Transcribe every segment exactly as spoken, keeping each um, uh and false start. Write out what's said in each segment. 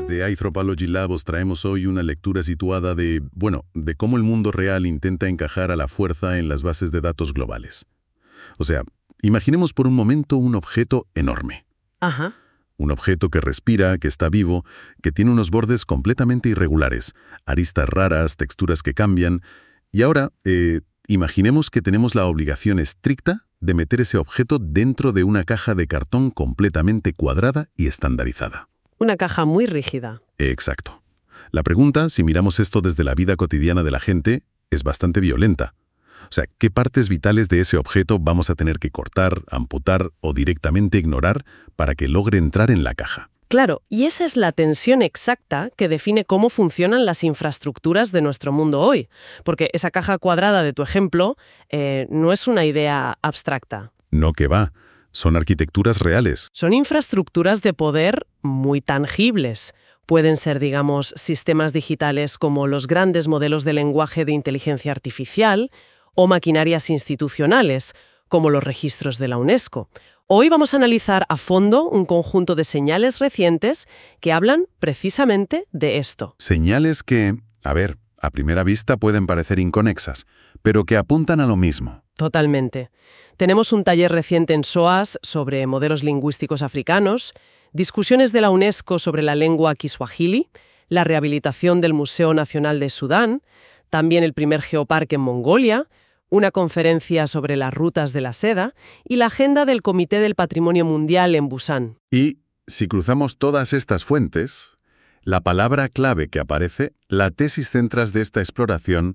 Desde Anthropology Lab os traemos hoy una lectura situada de, bueno, de cómo el mundo real intenta encajar a la fuerza en las bases de datos globales. O sea, imaginemos por un momento un objeto enorme. Ajá. Un objeto que respira, que está vivo, que tiene unos bordes completamente irregulares, aristas raras, texturas que cambian. Y ahora, eh, imaginemos que tenemos la obligación estricta de meter ese objeto dentro de una caja de cartón completamente cuadrada y estandarizada. Una caja muy rígida. Exacto. La pregunta, si miramos esto desde la vida cotidiana de la gente, es bastante violenta. O sea, ¿qué partes vitales de ese objeto vamos a tener que cortar, amputar o directamente ignorar para que logre entrar en la caja? Claro, y esa es la tensión exacta que define cómo funcionan las infraestructuras de nuestro mundo hoy. Porque esa caja cuadrada de tu ejemplo eh, no es una idea abstracta. No que va. Son arquitecturas reales. Son infraestructuras de poder muy tangibles. Pueden ser, digamos, sistemas digitales como los grandes modelos de lenguaje de inteligencia artificial o maquinarias institucionales, como los registros de la UNESCO. Hoy vamos a analizar a fondo un conjunto de señales recientes que hablan precisamente de esto. Señales que, a ver, a primera vista pueden parecer inconexas, pero que apuntan a lo mismo. Totalmente. Tenemos un taller reciente en SOAS sobre modelos lingüísticos africanos, discusiones de la UNESCO sobre la lengua kiswahili, la rehabilitación del Museo Nacional de Sudán, también el primer geoparque en Mongolia, una conferencia sobre las rutas de la seda y la agenda del Comité del Patrimonio Mundial en Busan. Y, si cruzamos todas estas fuentes, la palabra clave que aparece, la tesis central de esta exploración,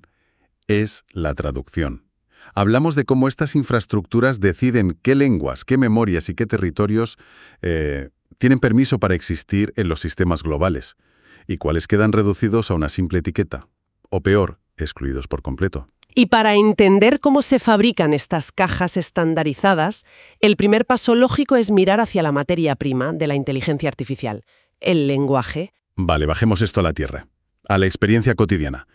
es la traducción. Hablamos de cómo estas infraestructuras deciden qué lenguas, qué memorias y qué territorios eh, tienen permiso para existir en los sistemas globales y cuáles quedan reducidos a una simple etiqueta, o peor, excluidos por completo. Y para entender cómo se fabrican estas cajas estandarizadas, el primer paso lógico es mirar hacia la materia prima de la inteligencia artificial, el lenguaje. Vale, bajemos esto a la tierra, a la experiencia cotidiana.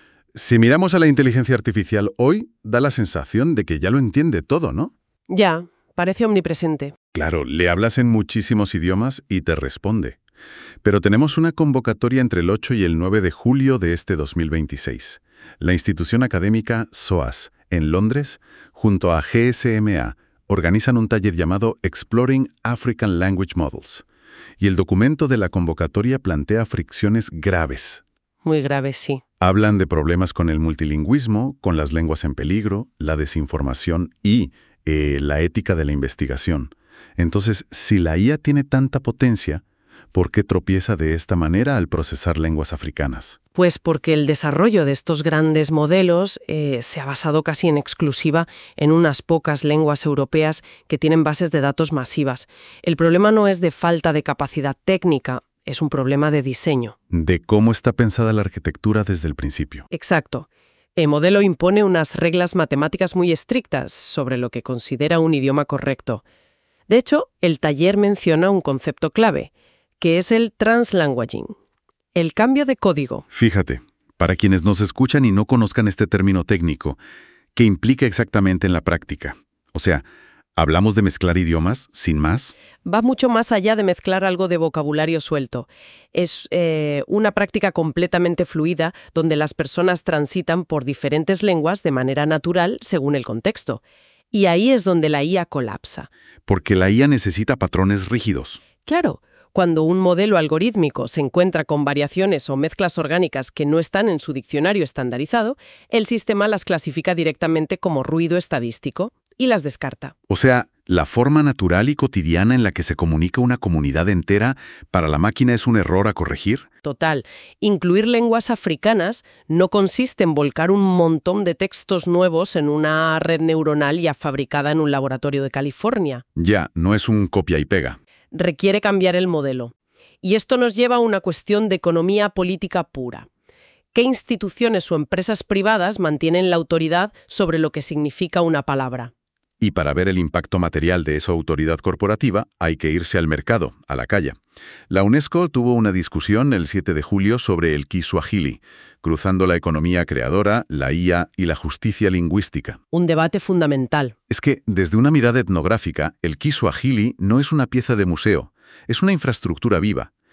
Si miramos a la inteligencia artificial hoy, da la sensación de que ya lo entiende todo, ¿no? Ya, parece omnipresente. Claro, le hablas en muchísimos idiomas y te responde. Pero tenemos una convocatoria entre el ocho y el nueve de julio de este dos mil veintiséis. La institución académica SOAS, en Londres, junto a G S M A, organizan un taller llamado Exploring African Language Models. Y el documento de la convocatoria plantea fricciones graves. Muy graves, sí. Hablan de problemas con el multilingüismo, con las lenguas en peligro, la desinformación y eh, la ética de la investigación. Entonces, si la I A tiene tanta potencia, ¿por qué tropieza de esta manera al procesar lenguas africanas? Pues porque el desarrollo de estos grandes modelos eh, se ha basado casi en exclusiva en unas pocas lenguas europeas que tienen bases de datos masivas. El problema no es de falta de capacidad técnica, es un problema de diseño. De cómo está pensada la arquitectura desde el principio. Exacto. El modelo impone unas reglas matemáticas muy estrictas sobre lo que considera un idioma correcto. De hecho, el taller menciona un concepto clave, que es el translanguaging, el cambio de código. Fíjate, para quienes nos escuchan y no conozcan este término técnico, ¿qué implica exactamente en la práctica? O sea, ¿hablamos de mezclar idiomas sin más? Va mucho más allá de mezclar algo de vocabulario suelto. Es eh, una práctica completamente fluida donde las personas transitan por diferentes lenguas de manera natural según el contexto. Y ahí es donde la I A colapsa. Porque la I A necesita patrones rígidos. Claro. Cuando un modelo algorítmico se encuentra con variaciones o mezclas orgánicas que no están en su diccionario estandarizado, el sistema las clasifica directamente como ruido estadístico y las descarta. O sea, la forma natural y cotidiana en la que se comunica una comunidad entera para la máquina es un error a corregir. Total. Incluir lenguas africanas no consiste en volcar un montón de textos nuevos en una red neuronal ya fabricada en un laboratorio de California. Ya, no es un copia y pega. Requiere cambiar el modelo. Y esto nos lleva a una cuestión de economía política pura. ¿Qué instituciones o empresas privadas mantienen la autoridad sobre lo que significa una palabra? Y para ver el impacto material de esa autoridad corporativa, hay que irse al mercado, a la calle. La UNESCO tuvo una discusión el siete de julio sobre el kiswahili, cruzando la economía creadora, la I A y la justicia lingüística. Un debate fundamental. Es que, desde una mirada etnográfica, el kiswahili no es una pieza de museo, es una infraestructura viva.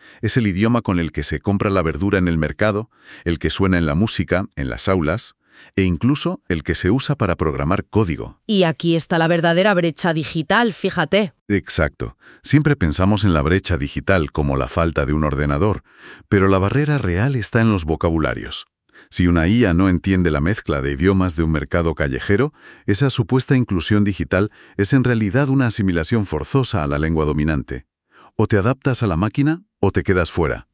Es el idioma con el que se compra la verdura en el mercado, el que suena en la música, en las aulas, e incluso el que se usa para programar código. Y aquí está la verdadera brecha digital, fíjate. Exacto. Siempre pensamos en la brecha digital como la falta de un ordenador, pero la barrera real está en los vocabularios. Si una I A no entiende la mezcla de idiomas de un mercado callejero, esa supuesta inclusión digital es en realidad una asimilación forzosa a la lengua dominante. O te adaptas a la máquina o te quedas fuera.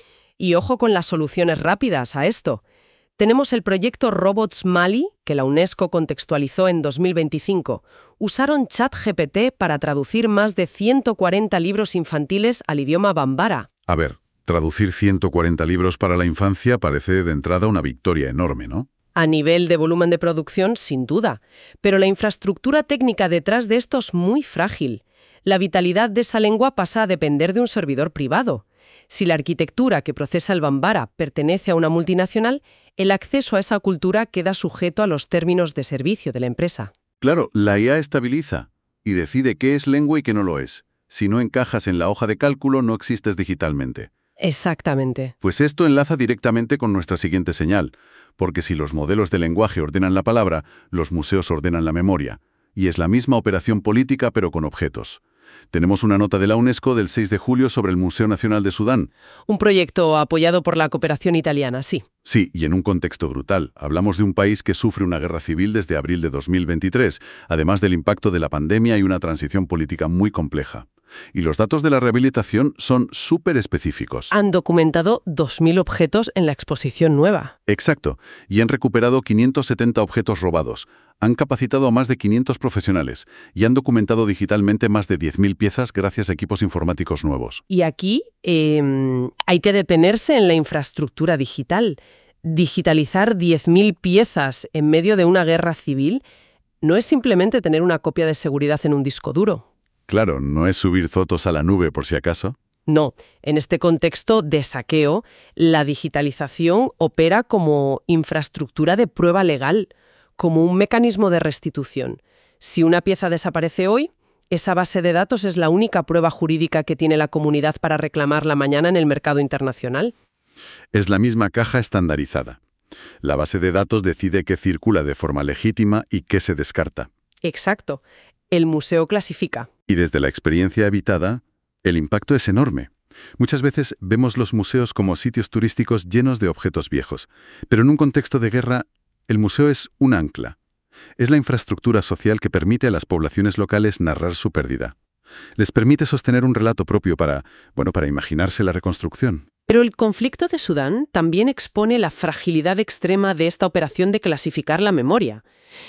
Y ojo con las soluciones rápidas a esto. Tenemos el proyecto Robots Mali, que la UNESCO contextualizó en dos mil veinticinco. Usaron ChatGPT para traducir más de ciento cuarenta libros infantiles al idioma bambara. A ver, traducir ciento cuarenta libros para la infancia parece de entrada una victoria enorme, ¿no? A nivel de volumen de producción, sin duda. Pero la infraestructura técnica detrás de esto es muy frágil. La vitalidad de esa lengua pasa a depender de un servidor privado. Si la arquitectura que procesa el bambara pertenece a una multinacional, el acceso a esa cultura queda sujeto a los términos de servicio de la empresa. Claro, la I A estabiliza y decide qué es lengua y qué no lo es. Si no encajas en la hoja de cálculo, no existes digitalmente. Exactamente. Pues esto enlaza directamente con nuestra siguiente señal, porque si los modelos de lenguaje ordenan la palabra, los museos ordenan la memoria. Y es la misma operación política, pero con objetos. Tenemos una nota de la UNESCO del seis de julio sobre el Museo Nacional de Sudán. Un proyecto apoyado por la cooperación italiana, sí. Sí, y en un contexto brutal. Hablamos de un país que sufre una guerra civil desde abril de dos mil veintitrés, además del impacto de la pandemia y una transición política muy compleja. Y los datos de la rehabilitación son súper específicos. Han documentado dos mil objetos en la exposición nueva. Exacto, y han recuperado quinientos setenta objetos robados. Han capacitado a más de quinientos profesionales y han documentado digitalmente más de diez mil piezas gracias a equipos informáticos nuevos. Y aquí eh, hay que detenerse en la infraestructura digital. Digitalizar diez mil piezas en medio de una guerra civil no es simplemente tener una copia de seguridad en un disco duro. Claro, no es subir fotos a la nube por si acaso. No, en este contexto de saqueo, la digitalización opera como infraestructura de prueba legal, como un mecanismo de restitución. Si una pieza desaparece hoy, esa base de datos es la única prueba jurídica que tiene la comunidad para reclamarla mañana en el mercado internacional. Es la misma caja estandarizada. La base de datos decide qué circula de forma legítima y qué se descarta. Exacto. El museo clasifica. Y desde la experiencia habitada, el impacto es enorme. Muchas veces vemos los museos como sitios turísticos llenos de objetos viejos, pero en un contexto de guerra, el museo es un ancla. Es la infraestructura social que permite a las poblaciones locales narrar su pérdida. Les permite sostener un relato propio para, bueno, para imaginarse la reconstrucción. Pero el conflicto de Sudán también expone la fragilidad extrema de esta operación de clasificar la memoria.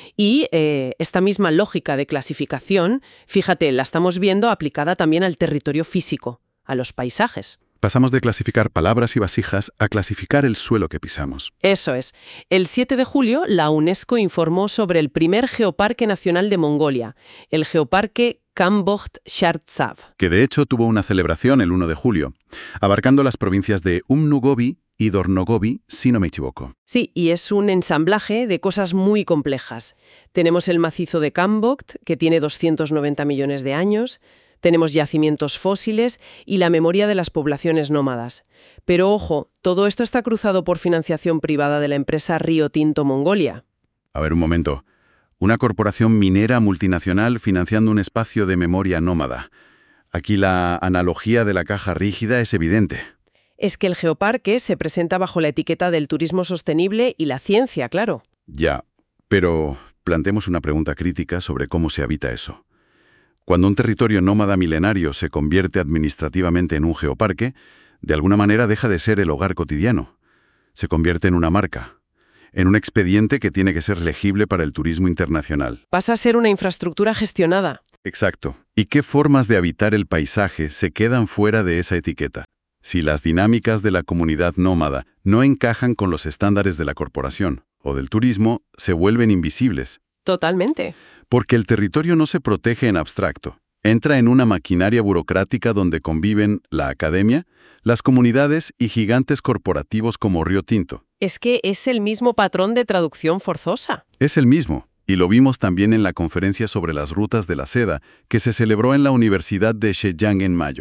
Y eh, esta misma lógica de clasificación, fíjate, la estamos viendo aplicada también al territorio físico, a los paisajes. Pasamos de clasificar palabras y vasijas a clasificar el suelo que pisamos. Eso es. El siete de julio, la UNESCO informó sobre el primer geoparque nacional de Mongolia, el geoparque Kambogd-Shartsav. Que de hecho tuvo una celebración el uno de julio, abarcando las provincias de Umnugovi y Dornogovi, si no me equivoco. Sí, y es un ensamblaje de cosas muy complejas. Tenemos el macizo de Kambogd, que tiene doscientos noventa millones de años, tenemos yacimientos fósiles y la memoria de las poblaciones nómadas. Pero ojo, todo esto está cruzado por financiación privada de la empresa Río Tinto Mongolia. A ver, un momento. Una corporación minera multinacional financiando un espacio de memoria nómada. Aquí la analogía de la caja rígida es evidente. Es que el geoparque se presenta bajo la etiqueta del turismo sostenible y la ciencia, claro. Ya, pero planteemos una pregunta crítica sobre cómo se habita eso. Cuando un territorio nómada milenario se convierte administrativamente en un geoparque, de alguna manera deja de ser el hogar cotidiano. Se convierte en una marca, en un expediente que tiene que ser legible para el turismo internacional. Pasa a ser una infraestructura gestionada. Exacto. ¿Y qué formas de habitar el paisaje se quedan fuera de esa etiqueta? Si las dinámicas de la comunidad nómada no encajan con los estándares de la corporación o del turismo, se vuelven invisibles. Totalmente. Porque el territorio no se protege en abstracto. Entra en una maquinaria burocrática donde conviven la academia, las comunidades y gigantes corporativos como Río Tinto. Es que es el mismo patrón de traducción forzosa. Es el mismo, y lo vimos también en la conferencia sobre las rutas de la seda que se celebró en la Universidad de Zhejiang en mayo.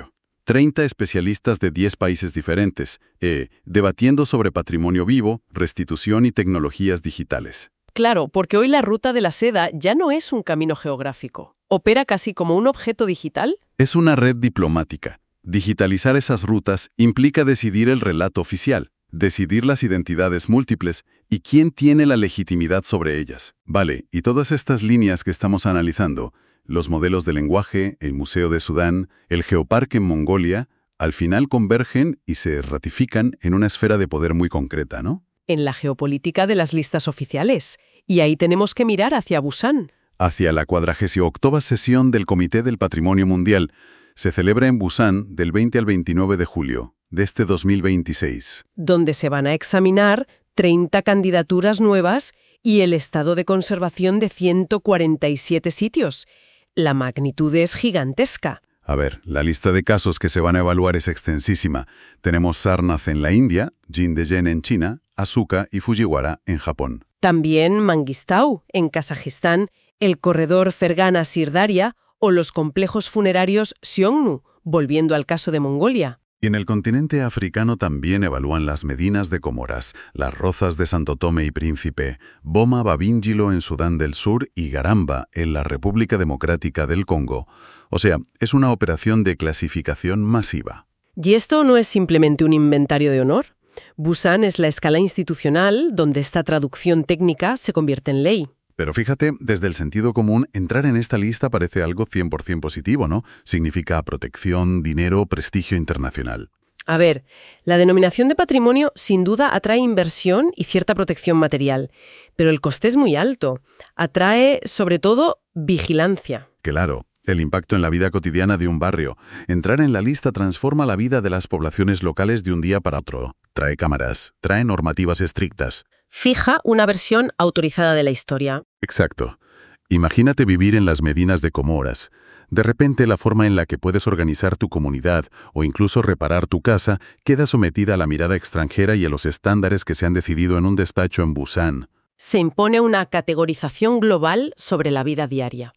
treinta especialistas de diez países diferentes, eh, debatiendo sobre patrimonio vivo, restitución y tecnologías digitales. Claro, porque hoy la Ruta de la Seda ya no es un camino geográfico. ¿Opera casi como un objeto digital? Es una red diplomática. Digitalizar esas rutas implica decidir el relato oficial, decidir las identidades múltiples y quién tiene la legitimidad sobre ellas. Vale, y todas estas líneas que estamos analizando, los modelos de lenguaje, el Museo de Sudán, el Geoparque en Mongolia, al final convergen y se ratifican en una esfera de poder muy concreta, ¿no? En la geopolítica de las listas oficiales. Y ahí tenemos que mirar hacia Busán. Hacia la cuadragésima octava sesión del Comité del Patrimonio Mundial. Se celebra en Busán del veinte al veintinueve de julio de este dos mil veintiséis. Donde se van a examinar treinta candidaturas nuevas y el estado de conservación de ciento cuarenta y siete sitios. La magnitud es gigantesca. A ver, la lista de casos que se van a evaluar es extensísima. Tenemos Sarnath en la India, Jindabyne en China, Asuka y Fujiwara en Japón. También Mangistau en Kazajistán, el corredor Fergana-Sirdaria o los complejos funerarios Xiongnu, volviendo al caso de Mongolia. Y en el continente africano también evalúan las Medinas de Comoras, las Rozas de Santo Tomé y Príncipe, Boma Babingilo en Sudán del Sur y Garamba en la República Democrática del Congo. O sea, es una operación de clasificación masiva. ¿Y esto no es simplemente un inventario de honor? Busán es la escala institucional donde esta traducción técnica se convierte en ley. Pero fíjate, desde el sentido común, entrar en esta lista parece algo cien por ciento positivo, ¿no? Significa protección, dinero, prestigio internacional. A ver, la denominación de patrimonio sin duda atrae inversión y cierta protección material, pero el coste es muy alto. Atrae, sobre todo, vigilancia. Claro, el impacto en la vida cotidiana de un barrio. Entrar en la lista transforma la vida de las poblaciones locales de un día para otro. Trae cámaras, trae normativas estrictas. Fija una versión autorizada de la historia. Exacto. Imagínate vivir en las Medinas de Comoras. De repente la forma en la que puedes organizar tu comunidad o incluso reparar tu casa queda sometida a la mirada extranjera y a los estándares que se han decidido en un despacho en Busán. Se impone una categorización global sobre la vida diaria.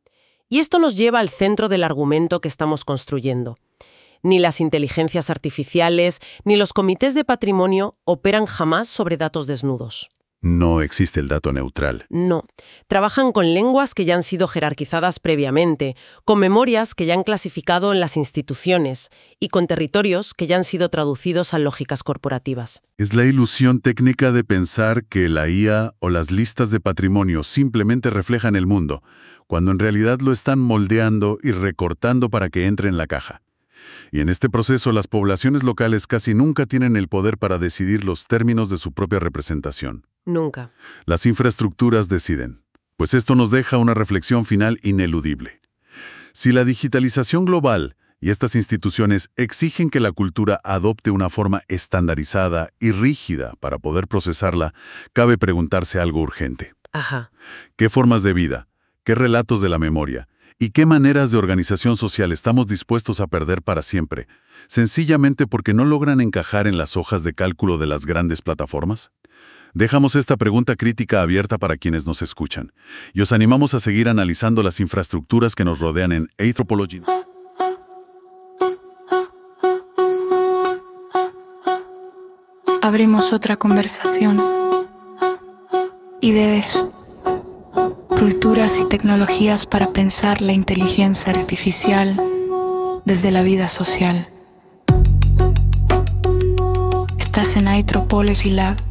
Y esto nos lleva al centro del argumento que estamos construyendo. Ni las inteligencias artificiales ni los comités de patrimonio operan jamás sobre datos desnudos. No existe el dato neutral. No. Trabajan con lenguas que ya han sido jerarquizadas previamente, con memorias que ya han clasificado en las instituciones y con territorios que ya han sido traducidos a lógicas corporativas. Es la ilusión técnica de pensar que la I A o las listas de patrimonio simplemente reflejan el mundo, cuando en realidad lo están moldeando y recortando para que entre en la caja. Y en este proceso las poblaciones locales casi nunca tienen el poder para decidir los términos de su propia representación. Nunca. Las infraestructuras deciden. Pues esto nos deja una reflexión final ineludible. Si la digitalización global y estas instituciones exigen que la cultura adopte una forma estandarizada y rígida para poder procesarla, cabe preguntarse algo urgente. Ajá. ¿Qué formas de vida? ¿Qué relatos de la memoria? ¿Y qué maneras de organización social estamos dispuestos a perder para siempre, sencillamente porque no logran encajar en las hojas de cálculo de las grandes plataformas? Dejamos esta pregunta crítica abierta para quienes nos escuchan, y os animamos a seguir analizando las infraestructuras que nos rodean en Anthropology. Abrimos otra conversación. Ideas. Culturas y tecnologías para pensar la inteligencia artificial desde la vida social. Estás en Anthropology Lab.